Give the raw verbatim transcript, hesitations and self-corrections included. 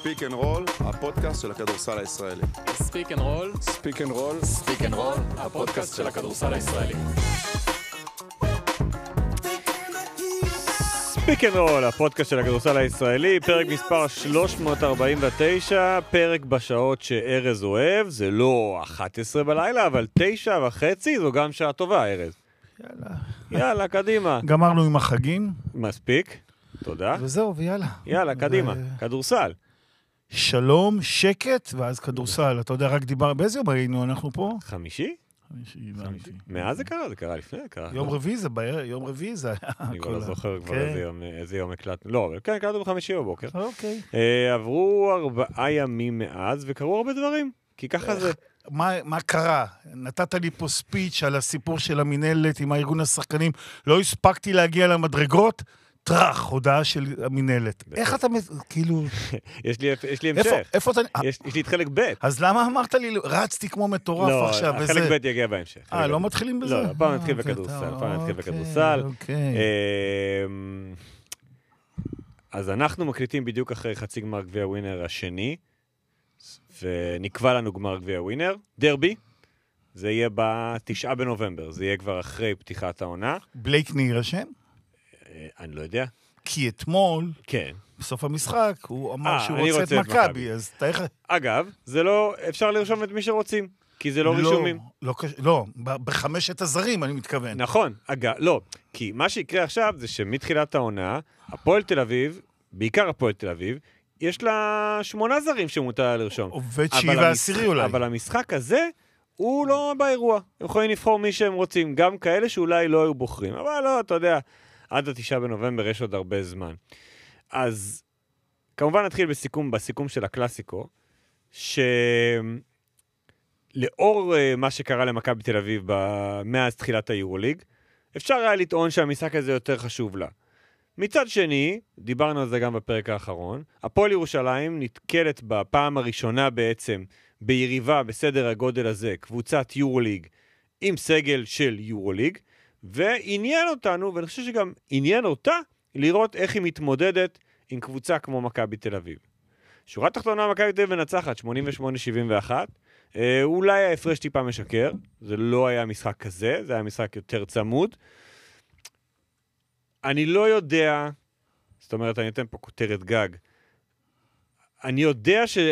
ספיק אנד רול, הפודקאסט של הכדורסל הישראלי. ספיק אנד רול, ספיק אנד רול, ספיק אנד רול, הפודקאסט של הכדורסל הישראלי. ספיק אנד רול, הפודקאסט של הכדורסל הישראלי, פרק מספר שלוש מאות ארבעים ותשע, פרק בשעות שארז אוהב, זה לא אחת עשרה בלילה, אבל תשע וחצי, זו גם שעה טובה, ארז. יאללה. יאללה, קדימה. גמרנו עם החגים. מספיק, תודה. וזהו, ויאללה. יאללה, קדימה, ו... כדורסל. שלום, שקט, ואז כדורסל. אתה יודע, רק דיבר, באיזה יום היינו אנחנו פה? חמישי? חמישי, הבנתי. מאז זה קרה, זה קרה לפני, זה קרה. יום רביעי זה בערב, יום רביעי זה היה. אני כבר לא זוכר כבר כן. איזה יום, איזה יום הקלטנו. לא, אבל כן, הקלטנו בחמישי בבוקר. אוקיי. אה, עברו ארבעה ימים מאז, וקרו הרבה דברים. כי ככה זה... מה, מה קרה? נתת לי פה ספיץ' על הסיפור של המנהלת עם הארגון השחקנים. לא הספקתי להגיע למדרגות. טרח, הודעה של המנהלת. איך אתה, כאילו... יש לי, יש לי המשך. איפה, איפה אתה... יש, יש לי את חלק ב'. אז למה אמרת לי, רצתי כמו מטורף לא, עכשיו? לא, חלק ב' יגיע בהמשך. אה, לא מתחילים בזה? לא, פעם נתחיל אה, בכדורסל, טוב, פעם נתחיל אוקיי, בכדורסל. אוקיי. אמ, אז אנחנו מקליטים בדיוק אחרי חצי גמר גביע ווינר השני, ונקבע לנו גמר גביע ווינר, דרבי. זה יהיה בתשעה בנובמבר, זה יהיה כבר אחרי פתיחת העונה. בלייק יירשם? אני לא יודע. כי אתמול, כן. בסוף המשחק, הוא אמר אה, שהוא אני רוצה רוצה את את מכבי. מכבי, אז אתה איך... אגב, זה לא, אפשר לרשום את מי שרוצים, כי זה לא רישומים. לא, קש- לא, ב- בחמשת הזרים אני מתכוון. נכון, אגב, לא, כי מה שיקרה עכשיו זה שמתחילת העונה, הפועל תל אביב, בעיקר הפועל תל אביב, יש לה שמונה זרים שמותר לרשום. עובד אבל תשיעי ועשירי המשחק- אולי. אבל המשחק הזה, הוא לא באירוע. הם יכולים לבחור מי שהם רוצים, גם כאלה שאולי לא היו בוחרים. אבל לא, אתה יודע, עד התשעה בנובמבר יש עוד הרבה זמן. אז כמובן נתחיל בסיכום, בסיכום של הקלאסיקו, שלאור uh, מה שקרה למכבי תל אביב ב- מאז תחילת היורוליג, אפשר היה לטעון שהמשחק הזה יותר חשוב לה. מצד שני, דיברנו על זה גם בפרק האחרון, הפועל ירושלים נתקלת בפעם הראשונה בעצם ביריבה בסדר הגודל הזה, קבוצת יורוליג עם סגל של יורוליג, ועניין אותנו, ואני חושב שגם עניין אותה, לראות איך היא מתמודדת עם קבוצה כמו מכבי תל אביב. שורה תחתונה, מכבי תל אביב מנצחת שמונים ושמונה שבעים ואחת, אה, אולי ההפרש טיפה משקר, זה לא היה משחק כזה, זה היה משחק יותר צמוד. אני לא יודע, זאת אומרת, אני אתן פה כותרת גג, אני יודע ש...